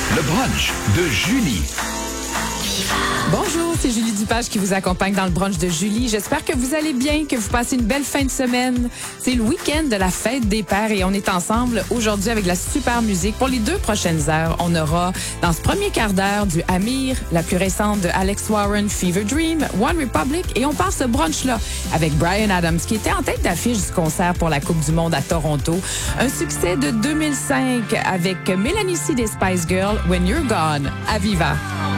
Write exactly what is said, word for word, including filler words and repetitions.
Le brunch de Julie. Bonjour, c'est Julie Dupage qui vous accompagne dans le brunch de Julie. J'espère que vous allez bien, que vous passez une belle fin de semaine. C'est le week-end de la fête des pères et on est ensemble aujourd'hui avec la super musique. Pour les deux prochaines heures, on aura dans ce premier quart d'heure du Amir, la plus récente de Alex Warren, Fever Dream, One Republic et on part ce brunch-là avec Bryan Adams qui était en tête d'affiche du concert pour la Coupe du Monde à Toronto. Un succès de deux mille cinq avec Mélanie C des Spice Girls, When You're Gone, à Viva.